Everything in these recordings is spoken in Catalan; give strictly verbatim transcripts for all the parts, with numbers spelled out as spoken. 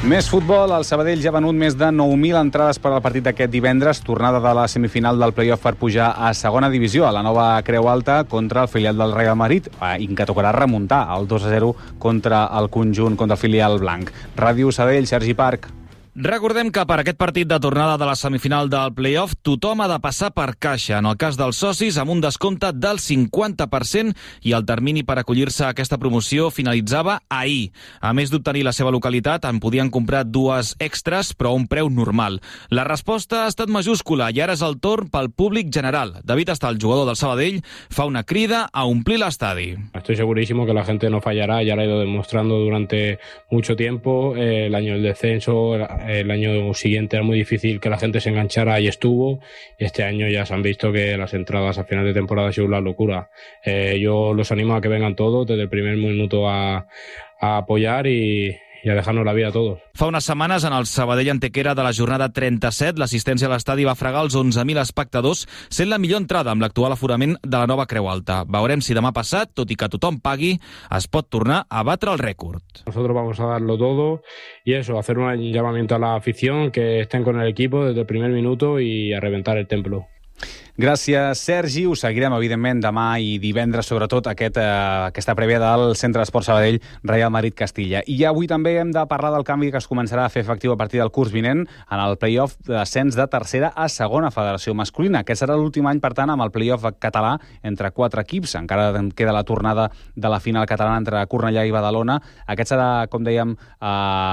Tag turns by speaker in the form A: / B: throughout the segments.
A: Més futbol, el Sabadell ja ha venut més de nou mil entrades per al partit d'aquest divendres, tornada de la semifinal del play-off per pujar a segona divisió, a la nova Creu Alta, contra el filial del Real Madrid, i que tocarà remuntar el dos a zero contra el conjunt, contra el filial blanc. Ràdio Sabadell, Sergi Parc.
B: Recordem que per aquest partit de tornada de la semifinal del play-off tothom ha de passar per caixa, en el cas dels socis amb un descompte del cinquanta per cent, i el termini per acollir-se a aquesta promoció finalitzava ahir. A més d'obtenir la seva localitat, en podien comprar dues extras, però a un preu normal. La resposta ha estat majúscula i ara és el torn pel públic general. David Està, el jugador del Sabadell, fa una crida a omplir l'estadi.
C: Estoy segurísimo que la gente no fallará, ya lo ha ido demostrando durante mucho tiempo. Eh, el año del descenso, el año siguiente era muy difícil que la gente se enganchara y estuvo, y este año ya se han visto que las entradas a final de temporada han sido una locura. Eh, yo los animo a que vengan todos desde el primer minuto a, a apoyar y i a dejar-nos la vida a tots.
B: Fa unes setmanes, en el Sabadell Antequera de la jornada trenta-set, l'assistència a l'estadi va fregar els onze mil espectadors, sent la millor entrada amb l'actual aforament de la nova Creu Alta. Veurem si demà passat, tot i que tothom pagui, es pot tornar a batre el rècord.
C: Nosotros vamos a darlo todo y eso, hacer un llamamiento a la afición, que estén con el equipo desde el primer minuto y a reventar el templo.
A: Gràcies, Sergi. Ho seguirem, evidentment, demà i divendres, sobretot, aquest, eh, aquesta prèvia del Centre d'Esport Sabadell, Real Madrid-Castilla. I avui també hem de parlar del canvi que es començarà a fer efectiu a partir del curs vinent en el play-off d'ascens de tercera a segona federació masculina. Aquest serà l'últim any, per tant, amb el play-off català entre quatre equips. Encara queda la tornada de la final catalana entre Cornellà i Badalona. Aquest serà, com dèiem, eh,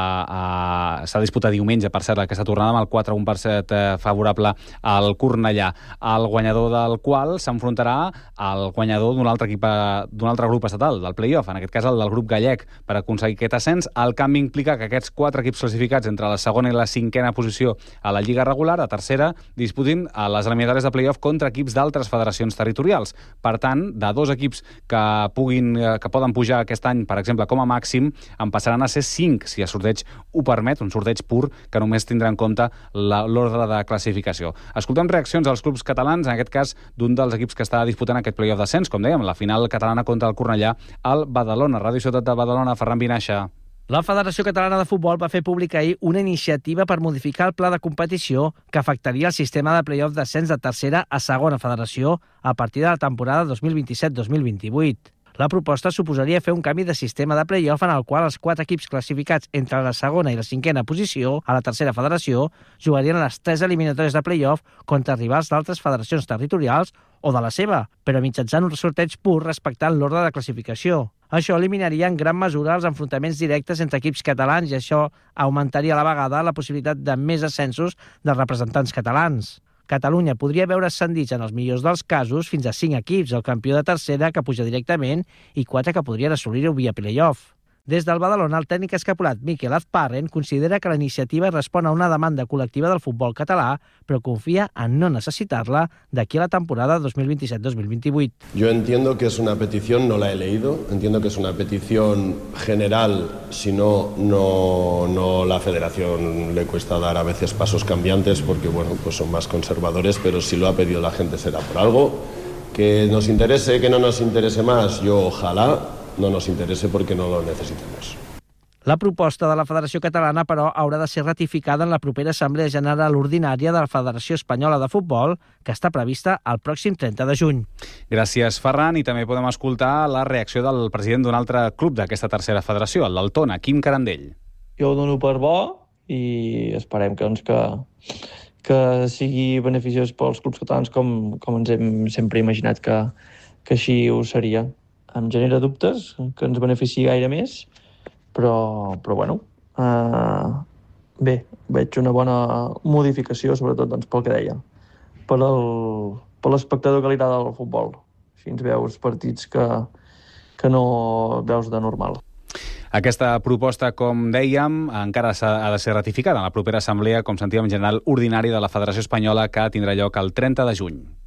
A: eh, s'ha disputat diumenge, per cert, aquesta tornada, amb el quatre a un per cent favorable al Cornellà. El guanyador del qual s'enfrontarà al guanyador d'un altre equip, d'un altre grup estatal, del play-off, en aquest cas el del grup gallec, per aconseguir aquest ascens. El canvi implica que aquests quatre equips classificats entre la segona i la cinquena posició a la Lliga regular, a tercera, disputin a les eliminatòries de play-off contra equips d'altres federacions territorials. Per tant, de dos equips que puguin, que poden pujar aquest any, per exemple, com a màxim, en passaran a ser cinc, si el sorteig ho permet, un sorteig pur que només tindrà en compte l'ordre de classificació. Escoltem reaccions als clubs catalans, en aquest cas d'un dels equips que està disputant aquest play-off d'ascens, com dèiem, la final catalana contra el Cornellà, al Badalona. Ràdio Ciutat de Badalona, Ferran Vinaixa.
D: La Federació Catalana de Futbol va fer pública ahir una iniciativa per modificar el pla de competició que afectaria el sistema de play-off d'ascens de tercera a segona federació a partir de la temporada dos mil vint-i-set dos mil vint-i-vuit. La proposta suposaria fer un canvi de sistema de play-off en el qual els quatre equips classificats entre la segona i la cinquena posició a la tercera federació jugarien les tres eliminatòries de play-off contra rivals d'altres federacions territorials o de la seva, però mitjançant un sorteig pur respectant l'ordre de classificació. Això eliminaria en gran mesura els enfrontaments directes entre equips catalans i això augmentaria a la vegada la possibilitat de més ascensos dels representants catalans. Catalunya podria veure ascendits en els millors dels casos fins a cinc equips, el campió de tercera que puja directament i quatre que podrien assolir-ho via play-off. Des del Badalona, el tècnic escapulat Miquel Azparren considera que la iniciativa respon a una demanda col·lectiva del futbol català, però confia en no necessitar-la d'aquí a la temporada dos mil vint-i-set dos mil vint-i-vuit.
E: Yo entiendo que es una petición, no la he leído, entiendo que es una petición general, si no, no, no la federación le cuesta dar a veces pasos cambiantes porque, bueno, pues son más conservadores, pero si lo ha pedido la gente será por algo. Que nos interese, que no nos interese más, yo ojalá no nos interese porque no lo necesitemos.
D: La proposta de la Federació Catalana, però, haurà de ser ratificada en la propera Assemblea General Ordinària de la Federació Espanyola de Futbol, que està prevista el pròxim trenta de juny.
A: Gràcies, Ferran. I també podem escoltar la reacció del president d'un altre club d'aquesta tercera federació, el del Tona, Quim Carandell.
F: Jo ho dono per bo i esperem que, doncs, que, que sigui beneficiós pels clubs catalans com, com ens hem sempre imaginat que, que així ho seria. Em genera dubtes que ens benefici gaire més, però, però bueno, uh, bé, veig una bona modificació, sobretot doncs, pel que deia, per l'espectador que li agrada el futbol. Així ens veus partits que, que no veus de normal.
A: Aquesta proposta, com dèiem, encara ha de ser ratificada en la propera assemblea, com sentíem, general ordinària de la Federació Espanyola, que tindrà lloc el trenta de juny.